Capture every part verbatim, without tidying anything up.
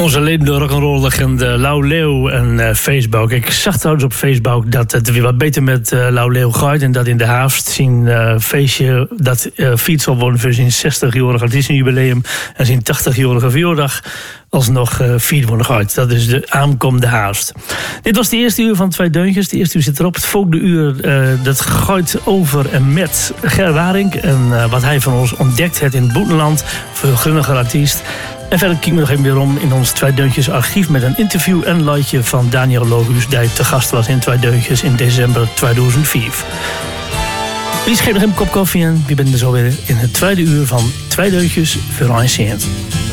Onze levende rock'n'roll-legende Lau Leeuw en uh, Facebook. Ik zag trouwens op Facebook dat het weer wat beter met uh, Lau Leeuw gaat. En dat in de Haafst zijn uh, feestje dat uh, fiets zal worden voor zijn zestig-jarige artiestenjubileum en zijn tachtig-jarige verjaardag alsnog uh, vier worden gaat. Dat is de aankomende Haafst. Dit was de eerste uur van Twee Deuntjes. De eerste uur zit erop. Het volgende uur uh, dat gaat over en met Ger Waring en uh, wat hij van ons ontdekt heeft in het buitenland. Voor grunnige artiest. En verder kijken we nog even weer om in ons Twee Deuntjes archief met een interview en luidje van Daniel Logus, die te gast was in Twee Deuntjes in december tweeduizend vier. Wie geeft nog een kop koffie en wie bent er zo weer in het tweede uur van Twee Deuntjes voor een cent.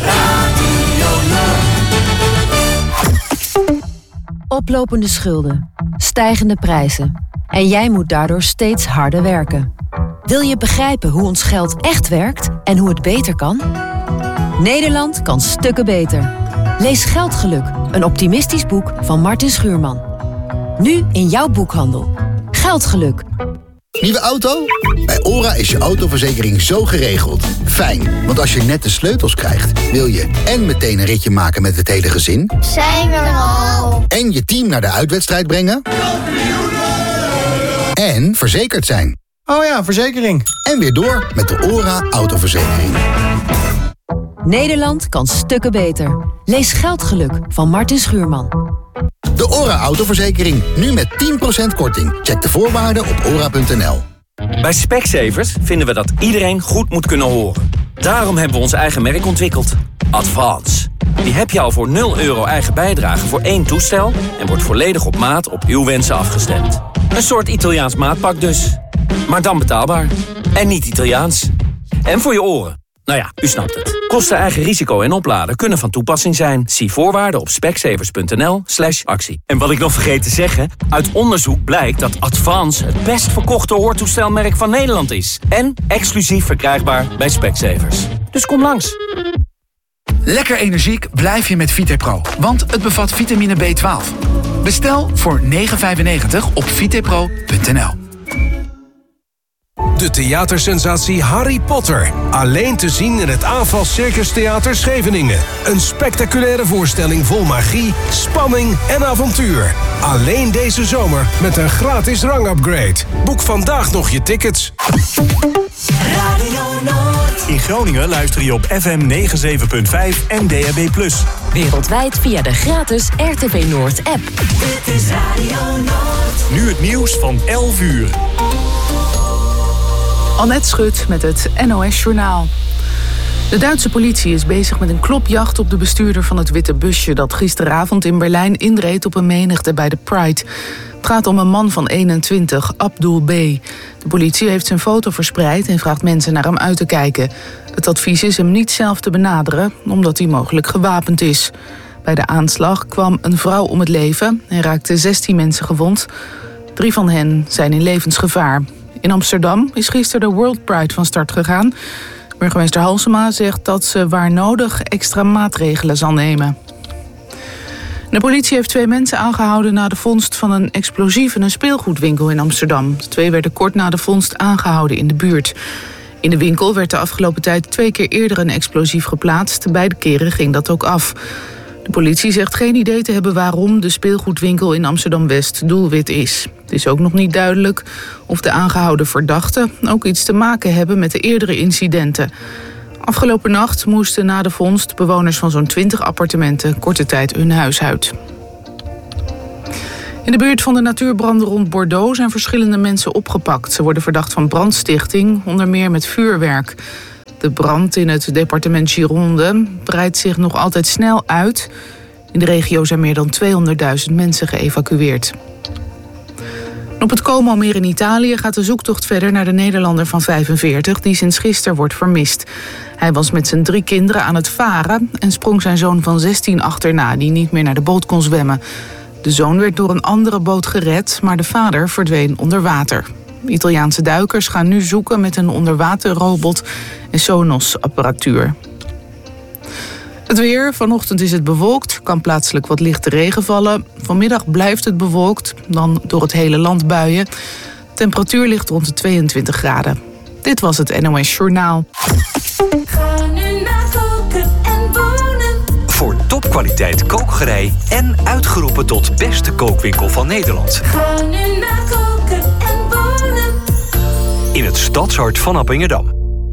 Oplopende schulden, stijgende prijzen en jij moet daardoor steeds harder werken. Wil je begrijpen hoe ons geld echt werkt en hoe het beter kan? Nederland kan stukken beter. Lees Geldgeluk, een optimistisch boek van Martin Schuurman. Nu in jouw boekhandel. Geldgeluk. Nieuwe auto? Bij OHRA is je autoverzekering zo geregeld. Fijn, want als je net de sleutels krijgt, wil je en meteen een ritje maken met het hele gezin. Zijn we er al? En je team naar de uitwedstrijd brengen. En verzekerd zijn. Oh ja, verzekering. En weer door met de OHRA autoverzekering. Nederland kan stukken beter. Lees Geldgeluk van Martin Schuurman. De OHRA autoverzekering, nu met tien procent korting. Check de voorwaarden op ora punt n l. Bij Specsavers vinden we dat iedereen goed moet kunnen horen. Daarom hebben we ons eigen merk ontwikkeld. Advance. Die heb je al voor nul euro eigen bijdrage voor één toestel en wordt volledig op maat op uw wensen afgestemd. Een soort Italiaans maatpak dus. Maar dan betaalbaar. En niet Italiaans. En voor je oren. Nou ja, u snapt het. Kosten, eigen risico en opladen kunnen van toepassing zijn. Zie voorwaarden op specsavers punt n l slash actie. En wat ik nog vergeet te zeggen, uit onderzoek blijkt dat Advance het best verkochte hoortoestelmerk van Nederland is. En exclusief verkrijgbaar bij Specsavers. Dus kom langs. Lekker energiek blijf je met Vitepro, want het bevat vitamine B twaalf. Bestel voor negen vijfennegentig op vitepro punt n l. De theatersensatie Harry Potter. Alleen te zien in het Aanval Circus Theater Scheveningen. Een spectaculaire voorstelling vol magie, spanning en avontuur. Alleen deze zomer met een gratis rangupgrade. Boek vandaag nog je tickets. Radio Noord. In Groningen luister je op F M negenenzeventig punt vijf en D A B plus. Wereldwijd via de gratis R T V Noord app. Dit is Radio Noord. Nu het nieuws van elf uur. Annette Schut met het N O S-journaal. De Duitse politie is bezig met een klopjacht op de bestuurder van het witte busje dat gisteravond in Berlijn inreed op een menigte bij de Pride. Het gaat om een man van eenentwintig, Abdul B. De politie heeft zijn foto verspreid en vraagt mensen naar hem uit te kijken. Het advies is hem niet zelf te benaderen, omdat hij mogelijk gewapend is. Bij de aanslag kwam een vrouw om het leven en raakten zestien mensen gewond. Drie van hen zijn in levensgevaar. In Amsterdam is gisteren de World Pride van start gegaan. Burgemeester Halsema zegt dat ze waar nodig extra maatregelen zal nemen. De politie heeft twee mensen aangehouden na de vondst van een explosief in een speelgoedwinkel in Amsterdam. De twee werden kort na de vondst aangehouden in de buurt. In de winkel werd de afgelopen tijd twee keer eerder een explosief geplaatst. Beide keren ging dat ook af. De politie zegt geen idee te hebben waarom de speelgoedwinkel in Amsterdam-West doelwit is. Het is ook nog niet duidelijk of de aangehouden verdachten ook iets te maken hebben met de eerdere incidenten. Afgelopen nacht moesten na de vondst bewoners van zo'n twintig appartementen korte tijd hun huis uit. In de buurt van de natuurbranden rond Bordeaux zijn verschillende mensen opgepakt. Ze worden verdacht van brandstichting, onder meer met vuurwerk. De brand in het departement Gironde breidt zich nog altijd snel uit. In de regio zijn meer dan tweehonderdduizend mensen geëvacueerd. Op het Como-meer in Italië gaat de zoektocht verder naar de Nederlander van vijfenveertig... die sinds gisteren wordt vermist. Hij was met zijn drie kinderen aan het varen en sprong zijn zoon van zestien achterna, die niet meer naar de boot kon zwemmen. De zoon werd door een andere boot gered, maar de vader verdween onder water. Italiaanse duikers gaan nu zoeken met een onderwaterrobot en Sonos-apparatuur. Het weer. Vanochtend is het bewolkt. Kan plaatselijk wat lichte regen vallen. Vanmiddag blijft het bewolkt. Dan door het hele land buien. Temperatuur ligt rond de tweeëntwintig graden. Dit was het N O S Journaal. Ga nu naar koken en wonen. Voor topkwaliteit kwaliteit kookgerei en uitgeroepen tot beste kookwinkel van Nederland. Ga nu naar Koken en Wonen. In het stadshart van Appingedam.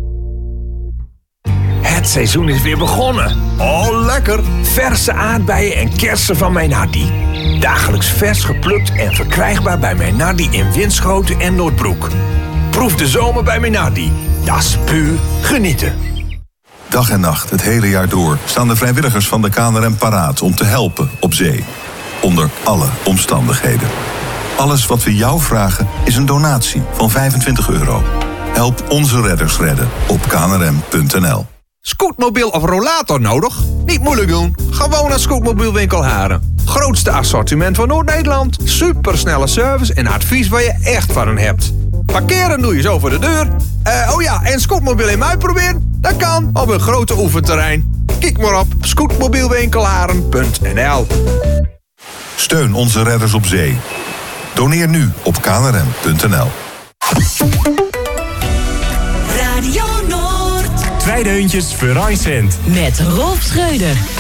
Het seizoen is weer begonnen. Oh, lekker! Verse aardbeien en kersen van mijn Hardy. Dagelijks vers geplukt en verkrijgbaar bij mijn Hardy in Winschoten en Noordbroek. Proef de zomer bij mijn Hardy. Dat is puur genieten. Dag en nacht, het hele jaar door, staan de vrijwilligers van de K N R M paraat om te helpen op zee. Onder alle omstandigheden. Alles wat we jou vragen is een donatie van vijfentwintig euro. Help onze redders redden op k n r m punt n l. Scootmobiel of rollator nodig? Niet moeilijk doen. Gewoon naar Scootmobielwinkel Haren. Grootste assortiment van Noord-Nederland. Supersnelle service en advies waar je echt van hen hebt. Parkeren doe je zo voor de deur. Uh, oh ja, en scootmobiel in uitproberen? Dat kan op een grote oefenterrein. Kijk maar op scootmobielwinkelharen punt n l. Steun onze redders op zee. Doneer nu op k n r m punt n l. Radio Noord. Twee deuntjes voor een cent. Met Rolf Schreuder.